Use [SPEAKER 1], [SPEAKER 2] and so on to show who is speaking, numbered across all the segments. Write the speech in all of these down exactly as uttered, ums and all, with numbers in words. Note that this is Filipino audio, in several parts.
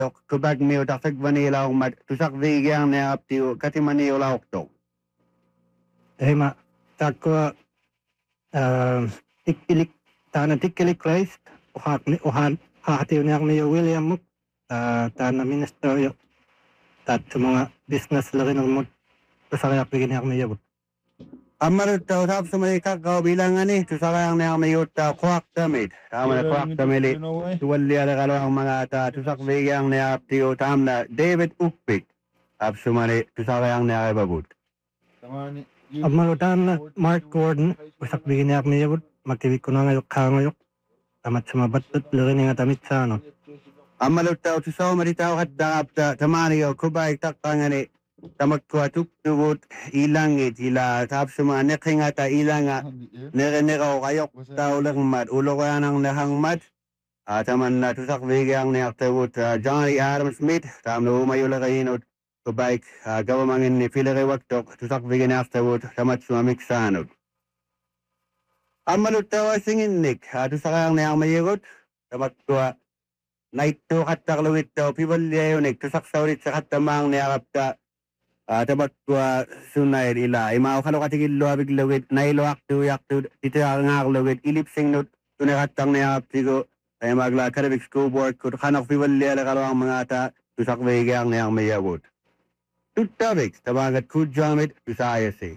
[SPEAKER 1] kubag mi utak vanilla og mat tusak vigang ne aptiu katimani ola okto.
[SPEAKER 2] Tema takwa tikkilik tana tikkilik Christ uhat ni uhan hatiu ni akmi William Muk tana minister yo tat mga business lagi ng pasarap bigyan akmi yo.
[SPEAKER 1] Amarut tau tap sumay kakao bilangan ni tusakayang na may yuta kuwak damit. Tama na kuwak tamili. Tuwali ala kalawang mga ata tusak vigang ne aptiu tam na David Ukpik. Ap sumali tusakayang na babut.
[SPEAKER 2] Amarutan na Mark Gordon usak bigyan akmi yo magtibik ko na ngayok kangayok tamat sumabatot lagi nga tamit sa ano.
[SPEAKER 1] Amalut tau tusaw maritaw at daapta tamani o kubay takangani tamakwa tuktugot ilangit ila tap suma neking ata ilanga nere-nere o kayok tau lang mat ulo ko yan ang nahang mat ataman na tusak vigang ni aktagot Johnny Adam Smith tam na umayo lagayinot kubay gawamangin ni Filere Waktok tusak vigang ni aktagot tamat suma miksanot. Amalut tau singin nik tusak ang niyang mayigot tamakwa night to katakluwit daw pibalya yun tusak saurit sa katamang niyakap ka tabat ko sunay ila imaw kalo katigil lo biglawit nailo aktu yaktu dito ang aklawit ilipsing not tunakatang niyakap tigo ay magla karabik school board ko kanak pibalya la kalo ang mga ata tusak vigang niyang mayabot tutabik tabagat kudjamit tusaya si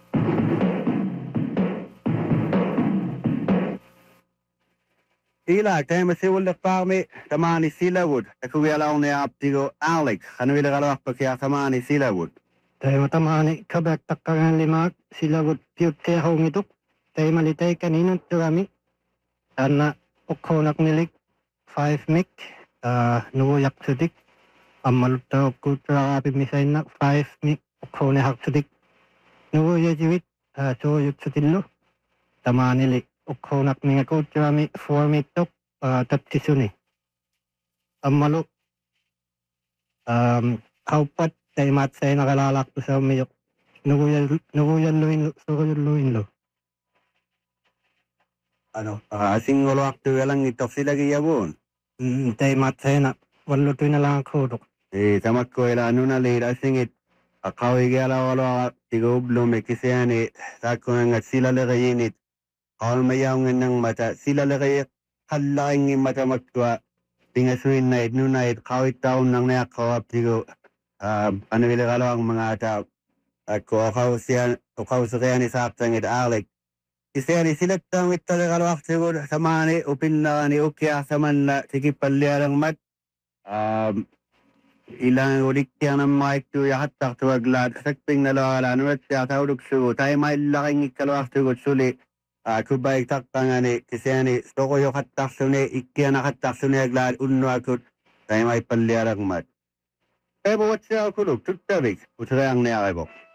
[SPEAKER 1] Ila tema siwal na pami tamani silawud takuwala ni aptigo Alex kanwila kalawak pakya tamani silawud.
[SPEAKER 2] Tayo tamani kabak takangan lima silawud piyut kaya hong itok tayo malitay kaninong turami sana okhonak nilik five mik nuwayak sudik amaluta kutra api misay na five mik okhonak sudik nuwaya jiwit so yut sutillo tamani lik ukhonak mga kutra mi four mitok tatisuni amalu um kaupat tay mat say nakalalak to sa miyok nuguyan nuguyan luin nuguyan luin lo
[SPEAKER 1] Ano asing ngolo aktu lang itok sila giyabon
[SPEAKER 2] tay mat say na walo to na lang kodok
[SPEAKER 1] eh tamak ko ila ano na late asingit akawi gala wala tigo blume kisiyani tako nga sila lagayinit all mayawang ng mata sila lagay halaing mata magtua tingasuin na ito na ito kawit taon nang nakawap tigo ano bila kalawang mga tao ako akaw siya akaw sa kaya ni Saptang it Alec isiya ni silat tang ito na kalawak tigo sa mani upin na ni ukya sa man na tikipalya lang mat ilang ulit siya ng mic to yahatak tuwaglad sakping na lawala nulat siya tawag sugo tayo may laking ikalawak tigo sulit kubay takangani kisani stoko yo kataksune ikya na kataksune aglad unno akut tay may palyarang mat. Ebo wat siya kuluk tutabik utrang ni akebo.